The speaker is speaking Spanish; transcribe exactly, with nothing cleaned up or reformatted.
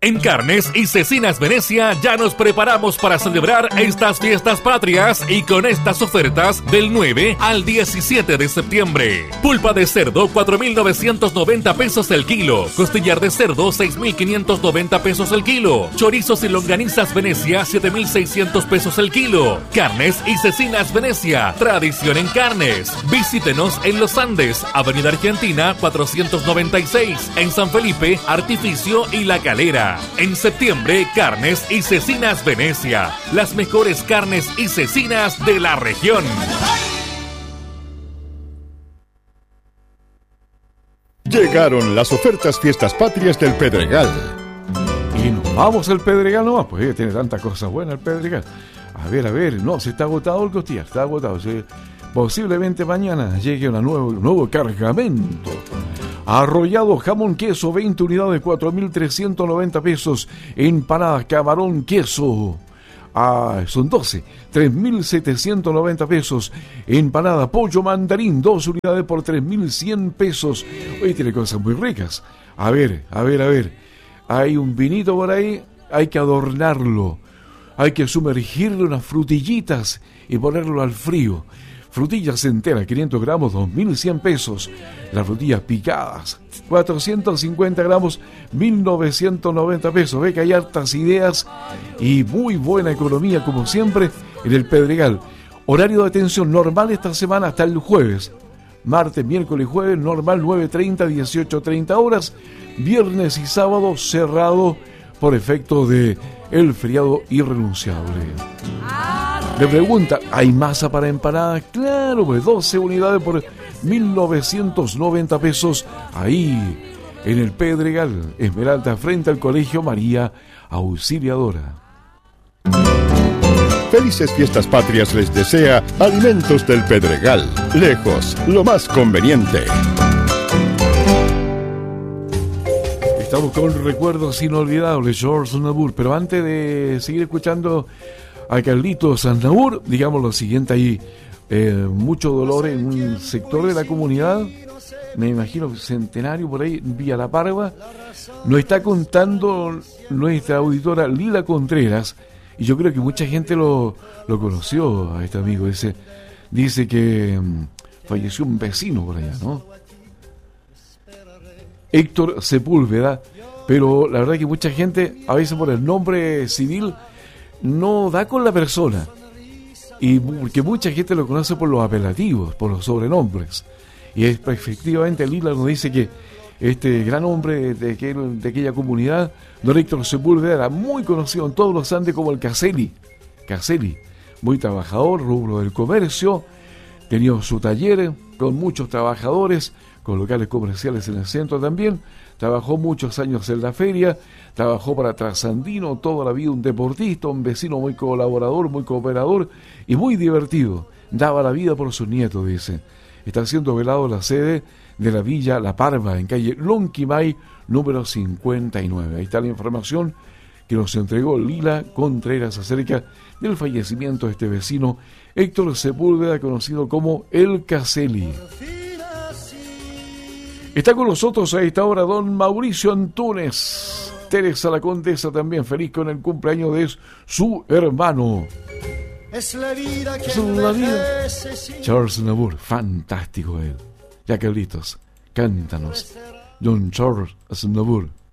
En Carnes y Cecinas Venecia ya nos preparamos para celebrar estas fiestas patrias y con estas ofertas del nueve al diecisiete de septiembre. Pulpa de cerdo cuatro mil novecientos noventa pesos el kilo. Costillar de cerdo seis mil quinientos noventa pesos el kilo. Chorizos y longanizas Venecia siete mil seiscientos pesos el kilo. Carnes y Cecinas Venecia, tradición en carnes. Visítenos en Los Andes, Avenida Argentina cuatrocientos noventa y seis, en San Felipe, Artificio y La Calera. En septiembre, Carnes y Cecinas Venecia, las mejores carnes y cecinas de la región. Llegaron las ofertas Fiestas Patrias del Pedregal. Y nos vamos al Pedregal nomás, pues tiene tantas cosas buenas el Pedregal. A ver, a ver, no, se está agotado el costillar, está agotado. Se, posiblemente mañana llegue una nuevo, un nuevo cargamento. Arrollado jamón queso, veinte unidades, cuatro mil trescientos noventa pesos. Empanadas camarón queso, ah, son doce, tres mil setecientos noventa pesos. Empanada pollo mandarín, dos unidades por tres mil cien pesos. Oye, tiene cosas muy ricas. A ver, a ver, a ver. Hay un vinito por ahí, hay que adornarlo. Hay que sumergirle unas frutillitas y ponerlo al frío. Frutillas enteras, quinientos gramos, dos mil cien pesos. Las frutillas picadas, cuatrocientos cincuenta gramos, mil novecientos noventa pesos. Ve que hay hartas ideas y muy buena economía, como siempre, en el Pedregal. Horario de atención normal esta semana hasta el jueves. Martes, miércoles y jueves, normal nueve treinta, dieciocho treinta horas. Viernes y sábado cerrado por efecto de el feriado irrenunciable. Me pregunta, ¿hay masa para empanadas? Claro, pues doce unidades por mil novecientos noventa pesos. Ahí, en el Pedregal, Esmeralda, frente al Colegio María Auxiliadora. Felices Fiestas Patrias les desea Alimentos del Pedregal. Lejos, lo más conveniente. Estamos con recuerdos inolvidables, George Nabur. Pero antes de seguir escuchando a Carlitos Nabur, digamos lo siguiente: hay eh, mucho dolor en un sector de la comunidad, me imagino Centenario, por ahí, Villa La Parva. Nos está contando nuestra auditora Lila Contreras, y yo creo que mucha gente lo, lo conoció a este amigo. Ese dice que um, falleció un vecino por allá, ¿no? Héctor Sepúlveda, pero la verdad que mucha gente, a veces por el nombre civil, no da con la persona, y que mucha gente lo conoce por los apelativos, por los sobrenombres. Y es, efectivamente Lila nos dice que este gran hombre de, aquel, de aquella comunidad, don Héctor Sepúlveda, era muy conocido en todos los Andes como el Caselli. Caselli, muy trabajador, rubro del comercio, tenía su taller con muchos trabajadores, con locales comerciales en el centro también. Trabajó muchos años en la feria, trabajó para Trasandino, toda la vida un deportista, un vecino muy colaborador, muy cooperador y muy divertido. Daba la vida por sus nietos, dice. Está siendo velado la sede de la Villa La Parva, en calle Lonquimay, número cincuenta y nueve. Ahí está la información que nos entregó Lila Contreras acerca del fallecimiento de este vecino, Héctor Sepúlveda, conocido como El Caselli. Está con nosotros a esta hora don Mauricio Antunes. Teresa la Condesa también feliz con el cumpleaños de su hermano. Es la vida que es la vida. Charles Nabur, fantástico él. Ya Carlitos, cántanos. Don Charles Nabur.